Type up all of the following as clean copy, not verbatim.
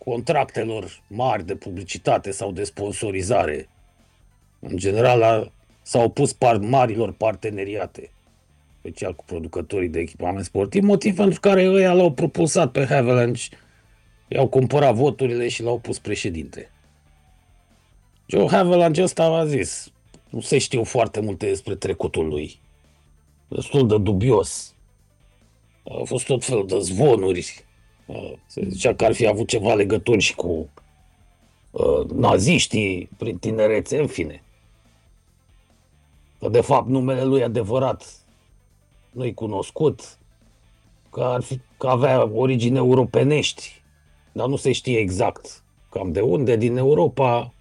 contractelor mari de publicitate sau de sponsorizare. În general s-au opus marilor parteneriate, special cu producătorii de echipament sportiv, motiv pentru care ăia l-au propulsat pe Havelange, i-au cumpărat voturile și l-au pus președinte. Joe Havelange ăsta a zis, nu se știu foarte multe despre trecutul lui, destul de dubios. Au fost tot felul de zvonuri. Se zicea că ar fi avut ceva legături și cu naziștii prin tinerețe, în fine. Că de fapt numele lui adevărat nu-i cunoscut, că avea origini europenești, dar nu se știe exact cam de unde, din Europa.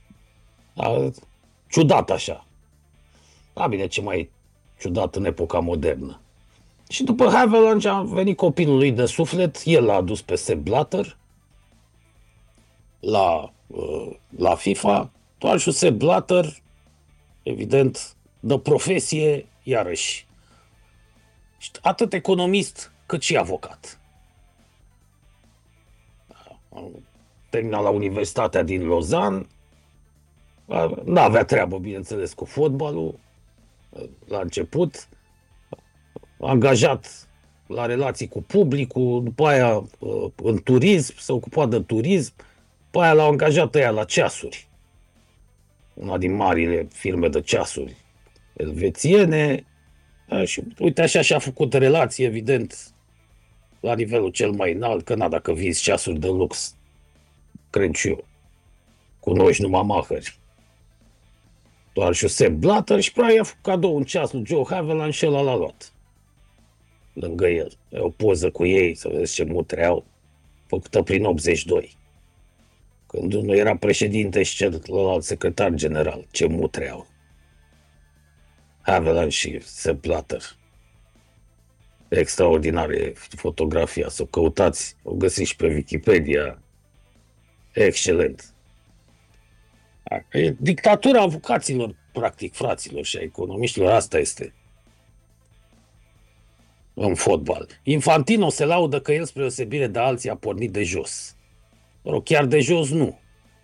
Ciudat așa. Da, bine, ce mai ciudat în epoca modernă. Și după Havelange a venit copilul lui de suflet, el l-a adus pe Sepp Blatter la FIFA, doar și Sepp Blatter, evident, de profesie, iarăși, atât economist cât și avocat. Terminat la Universitatea din Lausanne, n-avea treabă, bineînțeles, cu fotbalul la început, angajat la relații cu publicul, după aia în turism, s-a ocupat de turism, după aia l-au angajat ăia la ceasuri. Una din marile firme de ceasuri elvețiene. Și uite așa și-a făcut relații, evident, la nivelul cel mai înalt, că dacă vinzi ceasuri de lux, cred și eu, cunoști numai mahări. Doar și Sepp Blatter și probabil i-a făcut cadou un ceas lui Joe Havelange și ăla l-a luat lângă el. E o poză cu ei, să vedeți ce mutre au, făcută prin 82. Când unul era președinte și celălalt secretar general, ce mutre au. Havelange și Sepp Blatter. Extraordinare fotografia, să o căutați, o găsiți și pe Wikipedia. Excelent. E dictatura avocaților, practic, fraților și a economiștilor, asta este în fotbal. Infantino se laudă că el, spre deosebire de alții, a pornit de jos. Chiar de jos nu.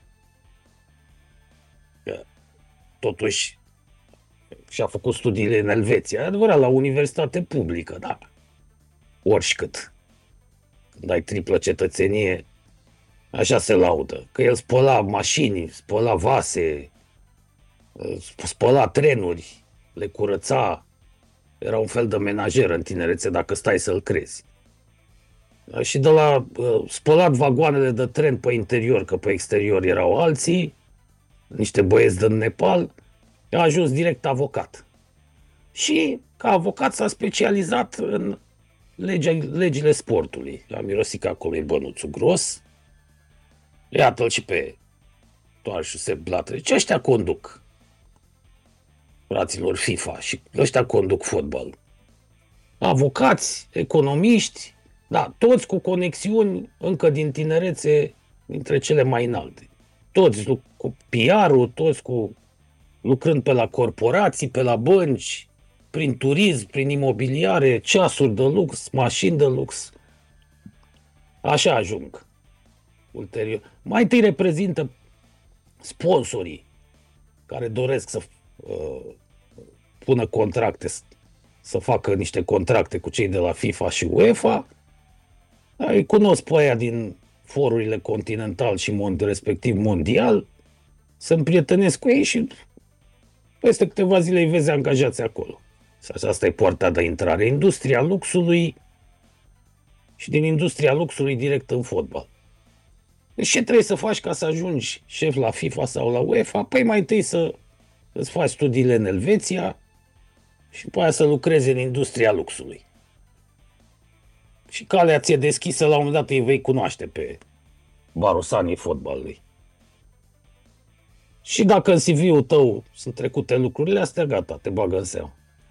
Că, totuși, și-a făcut studiile în Elveția, adevărat, la universitate publică, da. Oricât. Când ai triplă cetățenie, așa se laudă. Că el spăla mașini, spăla vase, spăla trenuri, le curăța. Era un fel de menajer în tinerețe, dacă stai să-l crezi. Și de la spălat vagoanele de tren pe interior, că pe exterior erau alții, niște băieți din Nepal, a ajuns direct avocat. Și ca avocat s-a specializat în legile sportului. A mirosit că acolo e bănuțul gros. Iată-l și pe toarșul Sepp Blatter. Ce ăștia conduc, fraților FIFA, și ăștia conduc fotbal. Avocați, economiști, da, toți cu conexiuni încă din tinerețe dintre cele mai înalte. Toți cu PR-ul, toți lucrând pe la corporații, pe la bănci, prin turism, prin imobiliare, ceasuri de lux, mașini de lux. Așa ajung ulterior. Mai întâi reprezintă sponsorii care doresc să pună contracte, să facă niște contracte cu cei de la FIFA și UEFA. Îi cunosc pe aia din forurile continental și respectiv mondial, se împrietenesc cu ei și peste câteva zile îi vezi angajați acolo. Asta e poarta de intrare. Industria luxului și din industria luxului direct în fotbal. Deci ce trebuie să faci ca să ajungi șef la FIFA sau la UEFA? Păi mai întâi să îți faci studiile în Elveția și după aia să lucrezi în industria luxului. Și calea ți-e deschisă, la un moment dat îi vei cunoaște pe barosanii fotbalului. Și dacă în CV-ul tău sunt trecute lucrurile astea, gata, te bagă în seamă.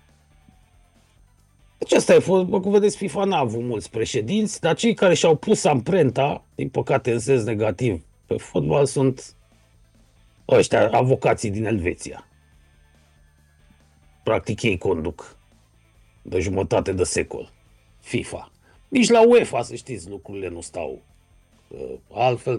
Deci asta e fotbal, cum vedeți, FIFA n-a avut mulți președinți, dar cei care și-au pus amprenta, din păcate în sens negativ, pe fotbal sunt ăștia, avocații din Elveția. Practic ei conduc de jumătate de secol FIFA. Nici la UEFA, să știți, lucrurile nu stau altfel.